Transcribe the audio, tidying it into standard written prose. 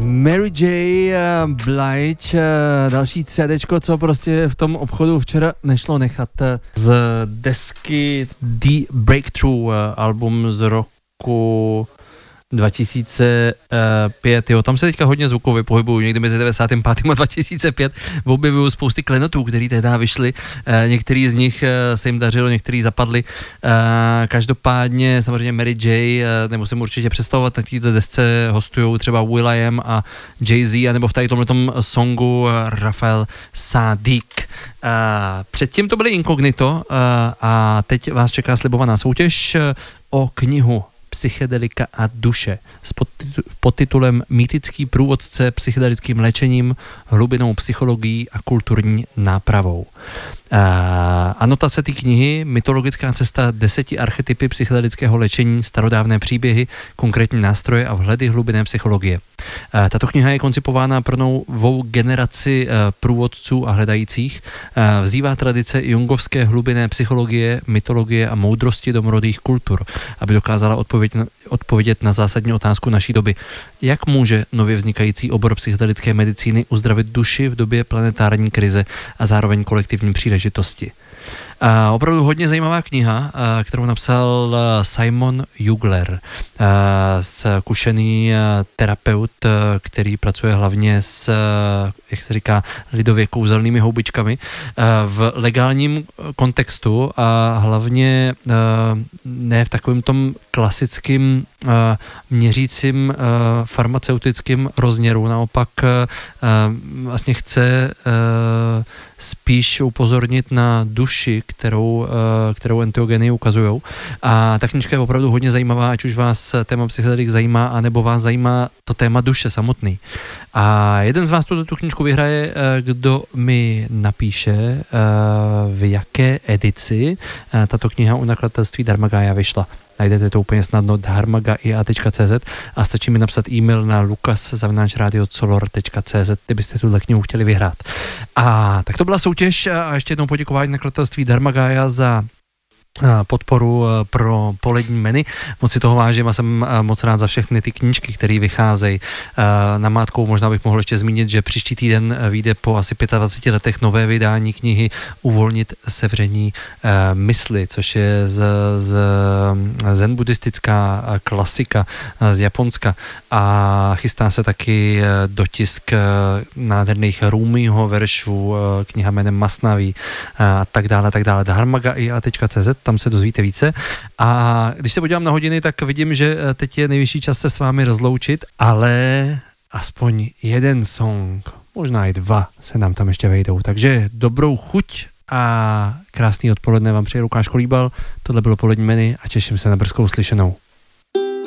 Mary J. Blige, další CDčko, co prostě v tom obchodu včera nešlo nechat, z desky The Breakthrough, album z roku 2005, jo, tam se teďka hodně zvukově pohybuju, někdy mezi 95. a 2005 objevuju spousty klenotů, který tehdy vyšly, některý z nich se jim dařilo, některý zapadli, každopádně samozřejmě Mary J, nemusím určitě představovat, na této desce hostujou třeba will.i.am a Jay-Z, anebo v tady tomhletom songu Rafael Sadiq. Předtím to byly Incognito a teď vás čeká slibovaná soutěž o knihu Psychedelika a duše s podtitulem Mýtický průvodce psychedelickým léčením, hlubinou psychologií a kulturní nápravou. Anotace té knihy, mytologická cesta 10 archetypy psychedelického léčení, starodávné příběhy, konkrétní nástroje a vhledy hlubinné psychologie. Tato kniha je koncipována pro novou generaci průvodců a hledajících. Vzývá tradice jungovské hlubinné psychologie, mytologie a moudrosti domorodých kultur, aby dokázala odpovědět na zásadní otázku naší doby. Jak může nově vznikající obor psychedelické medicíny uzdravit duši v době planetární krize a zároveň kolektivní příležitosti? Opravdu hodně zajímavá kniha, kterou napsal Simon Jugler, zkušený terapeut, který pracuje hlavně s, jak se říká, lidově kouzelnými houbičkami v legálním kontextu a hlavně ne v takovém tom klasickým měřícím farmaceutickým rozměru. Naopak vlastně chce spíš upozornit na duši, kterou enteogeny ukazujou. A ta knížka je opravdu hodně zajímavá, ať už vás téma psychedelik zajímá, anebo vás zajímá to téma duše samotný. A jeden z vás tu knížku vyhraje, kdo mi napíše, v jaké edici tato kniha u nakladatelství Dharmagaya vyšla. Najdete to úplně snadno dharmagaya.cz a stačí mi napsat e-mail na lukas@radiocolor.cz, kdybyste tuhle knihu chtěli vyhrát. A tak to byla soutěž a ještě jednou poděkování nakladatelství Dharmagaya za podporu pro polední menu. Moc si toho vážím a jsem moc rád za všechny ty knížky, které vycházejí. Namátkou možná bych mohl ještě zmínit, že příští týden vyjde po asi 25 letech nové vydání knihy Uvolnit sevření mysli, což je zen buddhistická klasika z Japonska a chystá se taky dotisk nádherných Rúmího veršů, kniha jménem Masnaví a tak dále, dharmagaya.cz, tam se dozvíte více. A když se podívám na hodiny, tak vidím, že teď je nejvyšší čas se s vámi rozloučit, ale aspoň jeden song, možná i 2 se nám tam ještě vejdou. Takže dobrou chuť a krásný odpoledne vám přeje Lukáš Kolíbal. Tohle bylo polední menu a těším se na brzkou slyšenou.